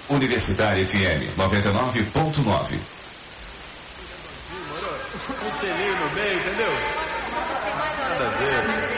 Universitária FM 99.9. Um selinho no meio, entendeu? Nada a ver.